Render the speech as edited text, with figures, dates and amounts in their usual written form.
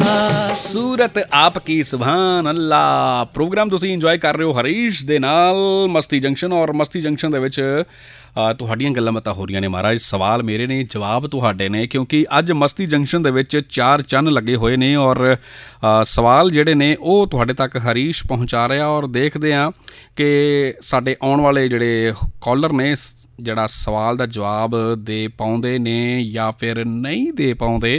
ਸੂਰਤ ਆਪ ਕੀ ਸੁਭਾਨ ਅੱਲਾ ਪ੍ਰੋਗਰਾਮ ਤੁਸੀਂ ਇੰਜੋਏ ਕਰ ਰਹੇ ਹੋ ਹਰੀਸ਼ ਦੇ ਨਾਲ ਮਸਤੀ ਜੰਕਸ਼ਨ। ਔਰ ਮਸਤੀ ਜੰਕਸ਼ਨ ਦੇ ਵਿੱਚ ਤੁਹਾਡੀਆਂ ਗੱਲਾਂ ਬਾਤਾਂ ਹੋ ਰਹੀਆਂ ਨੇ ਮਹਾਰਾਜ। ਸਵਾਲ ਮੇਰੇ ਨੇ, ਜਵਾਬ ਤੁਹਾਡੇ ਨੇ, ਕਿਉਂਕਿ ਅੱਜ ਮਸਤੀ ਜੰਕਸ਼ਨ ਦੇ ਵਿੱਚ 4 ਚੰਨ ਲੱਗੇ ਹੋਏ ਨੇ ਔਰ ਸਵਾਲ ਜਿਹੜੇ ਨੇ ਉਹ ਤੁਹਾਡੇ ਤੱਕ ਹਰੀਸ਼ ਪਹੁੰਚਾ ਰਿਹਾ। ਔਰ ਦੇਖਦੇ ਹਾਂ ਕਿ ਸਾਡੇ ਆਉਣ ਵਾਲੇ ਜਿਹੜੇ ਕਾਲਰ ਨੇ ਜਿਹੜਾ ਸਵਾਲ ਦਾ ਜਵਾਬ ਦੇ ਪਾਉਂਦੇ ਨੇ ਜਾਂ ਫਿਰ ਨਹੀਂ ਦੇ ਪਾਉਂਦੇ।